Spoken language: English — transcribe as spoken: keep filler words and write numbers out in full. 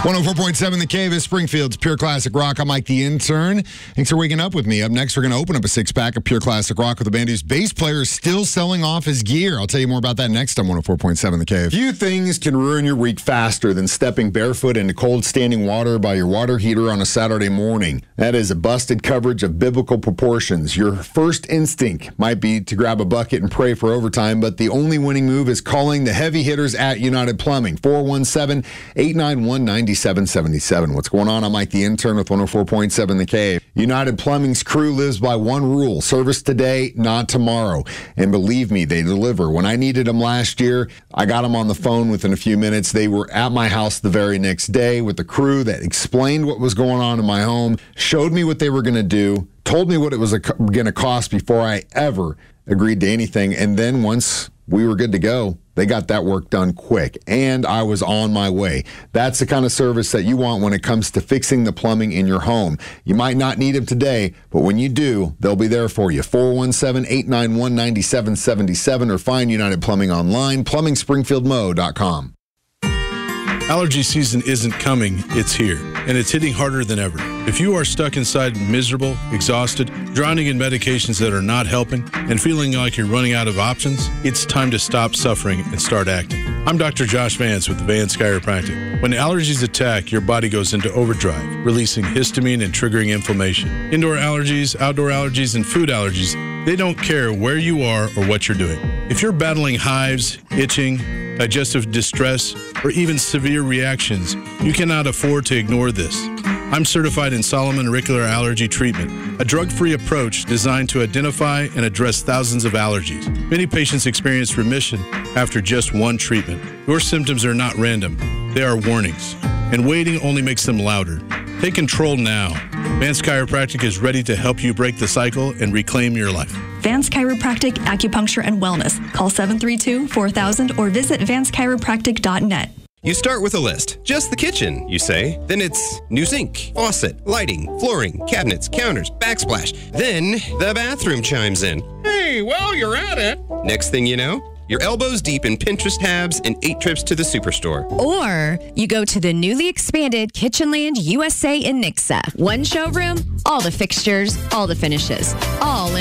one oh four point seven The Cave is Springfield's Pure Classic Rock. I'm Mike the Intern. Thanks for waking up with me. Up next, we're going to open up a six-pack of Pure Classic Rock with a band whose bass player is still selling off his gear. I'll tell you more about that next on one oh four point seven The Cave. Few things can ruin your week faster than stepping barefoot into cold standing water by your water heater on a Saturday morning. That is a busted coverage of biblical proportions. Your first instinct might be to grab a bucket and pray for overtime, but the only winning move is calling the heavy hitters at United Plumbing. four one seven, eight nine one, nine seven seven seven. What's going on? I'm Mike the Intern with one oh four point seven The Cave. United Plumbing's crew lives by one rule: service today, not tomorrow. And believe me, they deliver. When I needed them last year, I got them on the phone within a few minutes. They were at my house the very next day with the crew that explained what was going on in my home, showed me what they were going to do, told me what it was going to cost before I ever agreed to anything. And then once we were good to go, they got that work done quick, and I was on my way. That's the kind of service that you want when it comes to fixing the plumbing in your home. You might not need them today, but when you do, they'll be there for you. four one seven, eight nine one, nine seven seven seven or find United Plumbing online, plumbing springfield mo dot com. Allergy season isn't coming, it's here, and it's hitting harder than ever. If you are stuck inside miserable, exhausted, drowning in medications that are not helping, and feeling like you're running out of options, it's time to stop suffering and start acting. I'm Doctor Josh Vance with Vance Chiropractic. When allergies attack, your body goes into overdrive, releasing histamine and triggering inflammation. Indoor allergies, outdoor allergies, and food allergies, they don't care where you are or what you're doing. If you're battling hives, itching, digestive distress, or even severe reactions, you cannot afford to ignore this. I'm certified in Solomon Auricular Allergy Treatment, a drug-free approach designed to identify and address thousands of allergies. Many patients experience remission after just one treatment. Your symptoms are not random. They are warnings, and waiting only makes them louder. Take control now. Vance Chiropractic is ready to help you break the cycle and reclaim your life. Vance Chiropractic, Acupuncture, and Wellness. Call seven three two, four thousand or visit vance chiropractic dot net. You start with a list. Just the kitchen, you say. Then it's new sink, faucet, lighting, flooring, cabinets, counters, backsplash. Then the bathroom chimes in. Hey, well, you're at it. Next thing you know, you're elbows deep in Pinterest tabs and eight trips to the superstore. Or you go to the newly expanded Kitchenland U S A in Nixa. One showroom, all the fixtures, all the finishes, all in